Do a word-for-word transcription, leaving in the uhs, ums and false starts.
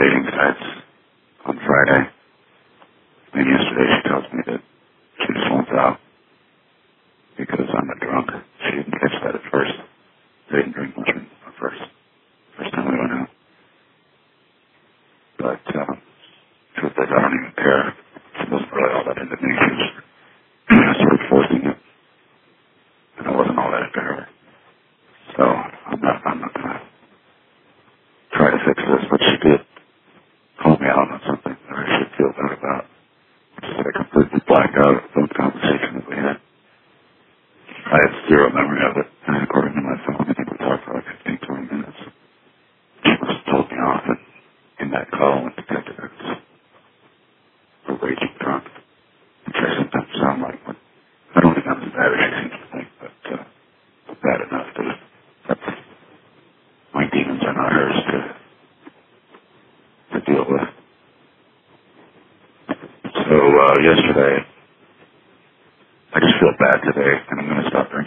dating sites on Friday. And yesterday she tells me that she just wants out because I'm a drunk. She didn't catch that at first. I didn't drink much at first. First time we went out. But, um, truth is, I don't even care. She wasn't really all that into me. She was sort of forcing it. And I wasn't all that into her. So, I'm not, I'm not gonna try to fix this, but she did call me out on something that I should feel bad about. Which is that I completely blacked out of the conversation that we had. I have zero memory of it, and according to my phone, I think we talked for like fifteen, twenty minutes. She must have told me off in, in that call with Detective X for raging drunk, which I sometimes sound like, but I don't think I'm as bad as she seems to think, but uh, bad enough to that's my demons are not hers to, to deal with. So uh, yesterday, I just feel bad today, and I'm going to stop drinking.